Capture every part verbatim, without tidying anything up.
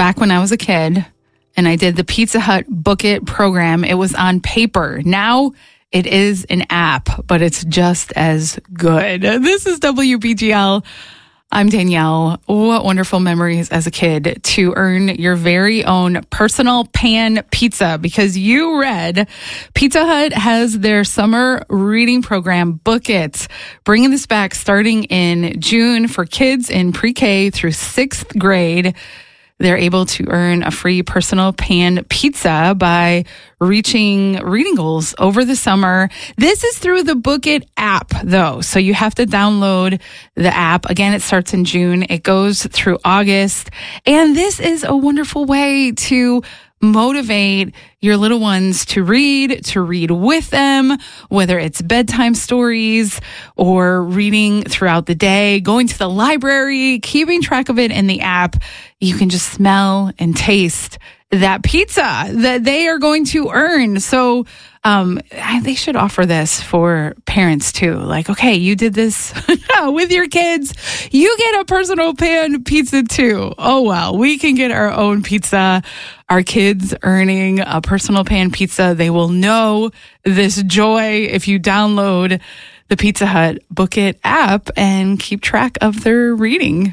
back when I was a kid and I did the Pizza Hut Book It program, it was on paper. Now it is an app, but it's just as good. This is W B G L. I'm Danielle. What wonderful memories as a kid to earn your very own personal pan pizza, because you read. Pizza Hut has their summer reading program, Book It, bringing this back starting in June for kids in pre-K through sixth grade. They're able to earn a free personal pan pizza by reaching reading goals over the summer. This is through the Book It app, though. So you have to download the app. Again, it starts in June. It goes through August. And this is a wonderful way to motivate your little ones to read, to read with them, whether it's bedtime stories or reading throughout the day, going to the library, keeping track of it in the app. You can just smell and taste that pizza that they are going to earn. So um, they should offer this for parents too. Like, okay, you did this with your kids. You get a personal pan pizza too. Oh, well, we can get our own pizza. Our kids earning a personal pan pizza. They will know this joy if you download the Pizza Hut Book It app and keep track of their reading.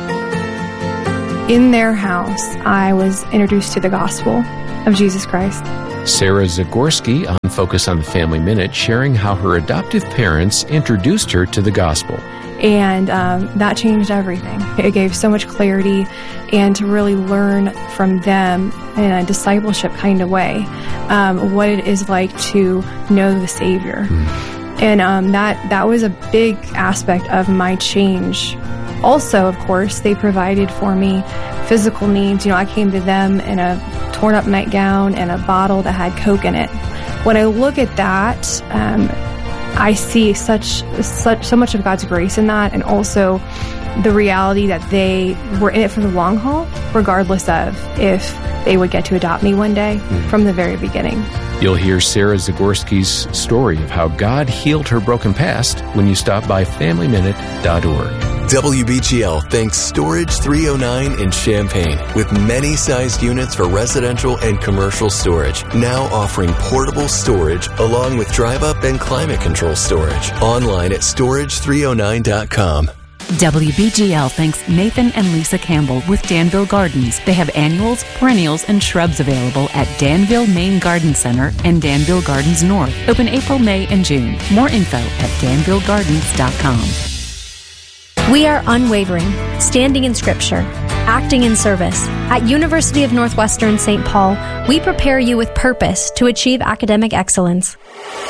In their house, I was introduced to the gospel of Jesus Christ. Sarah Zagorski on Focus on the Family Minute, sharing how her adoptive parents introduced her to the gospel. And um, that changed everything. It gave so much clarity, and to really learn from them in a discipleship kind of way um, what it is like to know the Savior. Mm. And um, that, that was a big aspect of my change. Also, of course, they provided for me physical needs. You know, I came to them in a torn up nightgown and a bottle that had Coke in it. When I look at that, um, I see such, such, so much of God's grace in that, and also the reality that they were in it for the long haul, regardless of if they would get to adopt me one day mm. from the very beginning. You'll hear Sarah Zagorski's story of how God healed her broken past when you stop by family minute dot org. W B G L thanks Storage three oh nine in Champaign, with many sized units for residential and commercial storage, now offering portable storage along with drive-up and climate control storage. Online at storage three oh nine dot com. W B G L thanks Nathan and Lisa Campbell with Danville Gardens. They have annuals, perennials, and shrubs available at Danville Main Garden Center and Danville Gardens North. Open April, May, and June. More info at danville gardens dot com. We are unwavering, standing in Scripture, acting in service. At University of Northwestern Saint Paul, we prepare you with purpose to achieve academic excellence.